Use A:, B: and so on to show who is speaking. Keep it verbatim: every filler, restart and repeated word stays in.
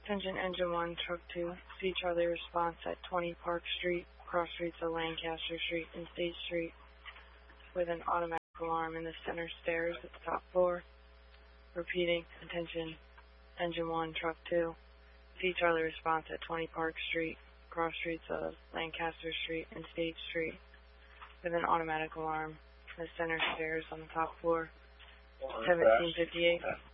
A: Attention Engine one, Truck two, C Charlie response at twenty Park Street, cross streets of Lancaster Street and State Street, with an automatic alarm in the center stairs at the top floor. Repeating, attention Engine one, Truck two, C Charlie response at twenty Park Street, cross streets of Lancaster Street and State Street, with an automatic alarm in the center stairs on the top floor. seventeen fifty-eight.